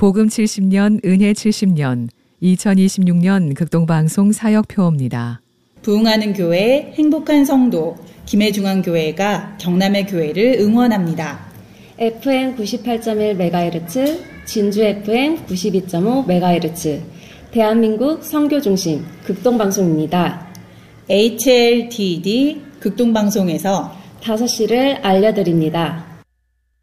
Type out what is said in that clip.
복음 70년, 은혜 70년, 2026년 극동방송 사역표입니다. 부흥하는 교회, 행복한 성도, 김해중앙교회가 경남의 교회를 응원합니다. FM 98.1MHz, 진주 FM 92.5MHz, 대한민국 선교중심 극동방송입니다. HLTD 극동방송에서 5시를 알려드립니다.